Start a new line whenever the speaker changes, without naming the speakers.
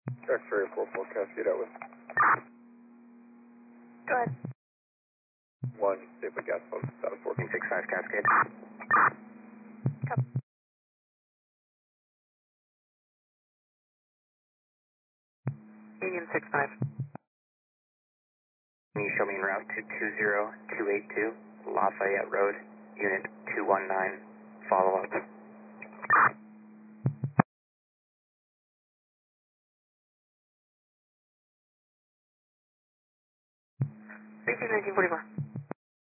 X-ray 44 Cascade Atlas.
Go ahead.
1, safely gas pump, status 1465 Cascade.
Copy. Union 65.
Can you show me en route to 20282 Lafayette Road, Unit 219, follow up.
Reaching 1944.